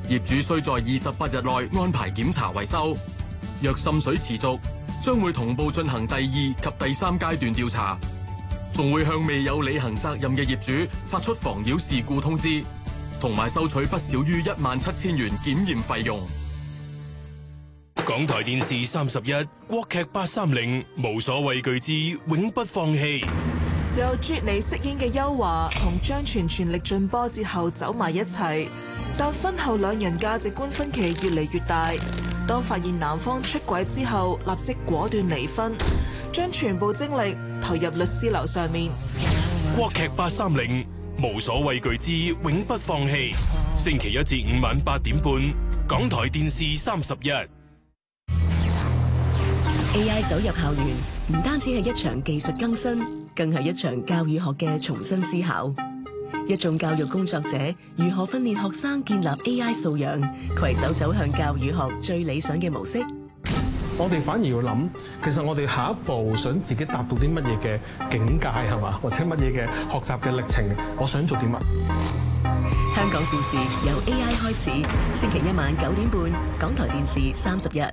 業主需在28日內安排檢查維修。若滲水持續，將會同步進行第2及第3階段調查，仲會向未有履行責任嘅業主發出妨擾事故通知，同埋收取不少於17000元檢驗費用。 港台電視31國劇830無所畏懼之永不放棄。 由啜妮飾演嘅邱華同張全全力進波之後走埋一齊，但婚後兩人價值觀分歧越嚟越大。當發現男方出軌之後，立即果斷離婚，將全部精力投入律師樓上面。 國劇830無所畏懼之永不放棄，星期1至5晚8點半，港台電視31。 AI 走入校園，唔單止係一場技術更新，更係一場教育學嘅重新思考。一眾教育工作者如何訓練學生建立 AI 素養，攜手走向教育學最理想嘅模式。 我哋反而要諗，其實我哋下一步想自己達到啲乜嘢嘅境界係嘛，或者乜嘢嘅學習嘅歷程，我想做啲乜？ 香港故事由 AI 開始，星期1晚9點半，港台電視31。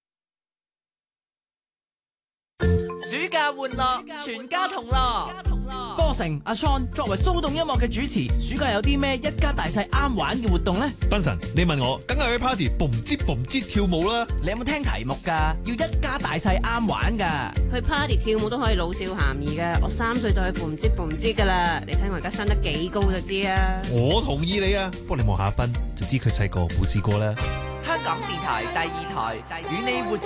暑假玩樂，全家同樂。 波成阿 Sean 作為騷動音樂嘅主持，暑假有啲咩一家大細啱玩嘅活動呢？ 斌神，你問我，梗係去 party boom 吱 boom 吱跳舞啦！ 你有冇聽題目㗎？要一家大細啱玩㗎。 去 party 跳舞都可以老少咸宜㗎。我3歲就去 boom 吱 boom 吱㗎啦。你睇我而家生得幾高就知啊！ 我同意你啊，不過你望下阿斌就知佢細個冇試過啦。 香港電台第2台與你活